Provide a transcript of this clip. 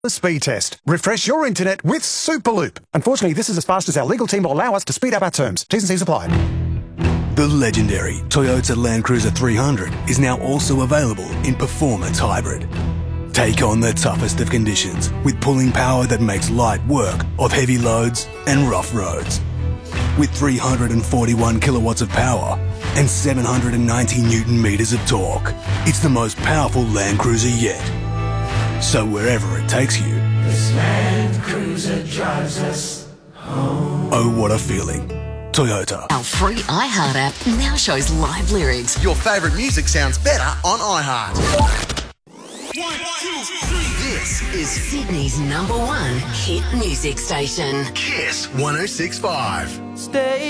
The speed test. Refresh your internet with Superloop. Unfortunately, this is as fast as our legal team will allow us to speed up our terms. T's and C's apply. The legendary Toyota Land Cruiser 300 is now also available in Performance Hybrid. Take on the toughest of conditions with pulling power that makes light work of heavy loads and rough roads. With 341 kilowatts of power and 790 Newton meters of torque, it's the most powerful Land Cruiser yet. So wherever it takes you, this Land Cruiser drives us home. Oh, what a feeling. Toyota. Our free iHeart app now shows live lyrics. Your favourite music sounds better on iHeart. 1, 2, 3. This is Sydney's #1 hit music station. Kiss 106.5. Stay